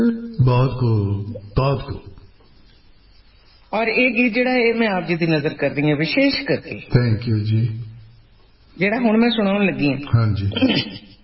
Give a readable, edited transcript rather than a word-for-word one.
ਬਹੁਤ ਖੂਬ। ਔਰ ਇਹ ਗੀਤ ਜਿਹੜਾ ਇਹ ਮੈਂ ਆਪ ਜੀ ਦੀ ਨਜ਼ਰ ਕਰਦੀ ਹਾਂ ਵਿਸ਼ੇਸ਼ ਕਰਕੇ। ਥੈਂਕ ਯੂ ਜੀ। ਜਿਹੜਾ ਹੁਣ ਮੈਂ ਸੁਣਾਉਣ ਲੱਗੀ ਹਾਂ, ਹਾਂਜੀ